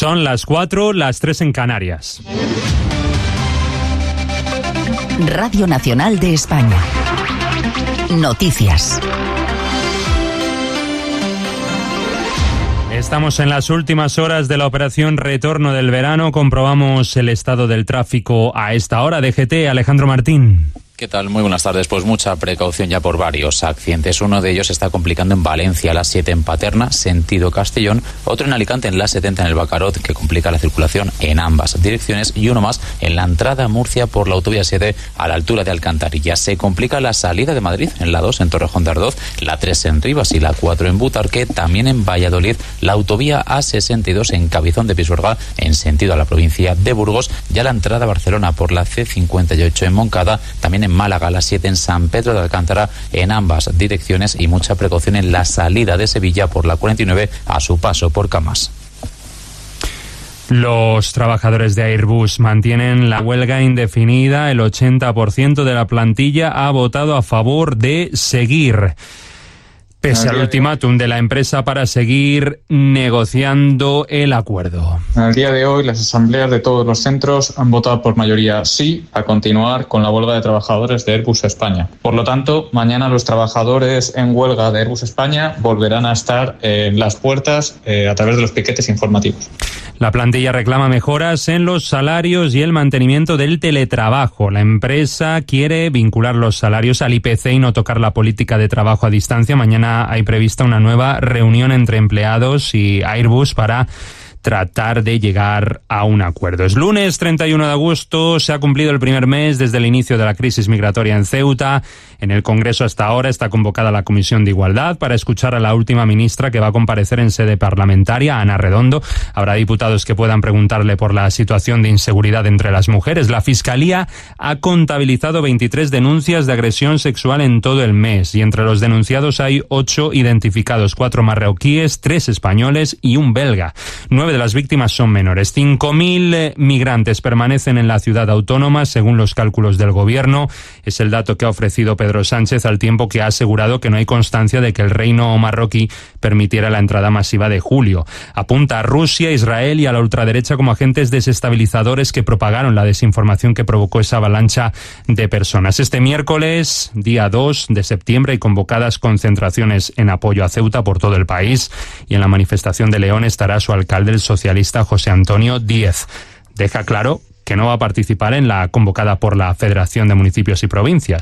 Son las 4, las 3 en Canarias. Radio Nacional de España. Noticias. Estamos en las últimas horas de la operación Retorno del Verano. Comprobamos el estado del tráfico a esta hora. DGT, Alejandro Martín. ¿Qué tal? Muy buenas tardes. Pues mucha precaución ya por varios accidentes. Uno de ellos se está complicando en Valencia, la 7 en Paterna, sentido Castellón. Otro en Alicante, en la 70 en el Bacarot, que complica la circulación en ambas direcciones. Y uno más en la entrada a Murcia por la autovía 7 a la altura de Alcantarilla. Se complica la salida de Madrid en la 2 en Torrejón de Ardoz, la 3 en Rivas y la 4 en Butarque. También en Valladolid, la autovía A62 en Cabizón de Pisuerga en sentido a la provincia de Burgos. Ya la entrada a Barcelona por la C58 en Moncada. También en Málaga, la 7 en San Pedro de Alcántara, en ambas direcciones, y mucha precaución en la salida de Sevilla por la 49 a su paso por Camas. Los trabajadores de Airbus mantienen la huelga indefinida. El 80% de la plantilla ha votado a favor de seguir, pese al ultimátum de la empresa para seguir negociando el acuerdo. Al día de hoy, las asambleas de todos los centros han votado por mayoría sí a continuar con la huelga de trabajadores de Airbus España. Por lo tanto, mañana los trabajadores en huelga de Airbus España volverán a estar en las puertas a través de los piquetes informativos. La plantilla reclama mejoras en los salarios y el mantenimiento del teletrabajo. La empresa quiere vincular los salarios al IPC y no tocar la política de trabajo a distancia. Mañana hay prevista una nueva reunión entre empleados y Airbus para tratar de llegar a un acuerdo. Es lunes 31 de agosto, se ha cumplido el primer mes desde el inicio de la crisis migratoria en Ceuta. En el Congreso hasta ahora está convocada la Comisión de Igualdad para escuchar a la última ministra que va a comparecer en sede parlamentaria, Ana Redondo. Habrá diputados que puedan preguntarle por la situación de inseguridad entre las mujeres. La Fiscalía ha contabilizado 23 denuncias de agresión sexual en todo el mes y entre los denunciados hay 8 identificados, 4 marroquíes, 3 españoles y un belga. 9 de las víctimas son menores. 5.000 migrantes permanecen en la ciudad autónoma, según los cálculos del gobierno. Es el dato que ha ofrecido Pedro Sánchez, al tiempo que ha asegurado que no hay constancia de que el reino marroquí permitiera la entrada masiva de julio. Apunta a Rusia, Israel y a la ultraderecha como agentes desestabilizadores que propagaron la desinformación que provocó esa avalancha de personas. Este miércoles, día 2 de septiembre, hay convocadas concentraciones en apoyo a Ceuta por todo el país y en la manifestación de León estará su alcalde, el socialista José Antonio Díez. Deja claro que no va a participar en la convocada por la Federación de Municipios y Provincias.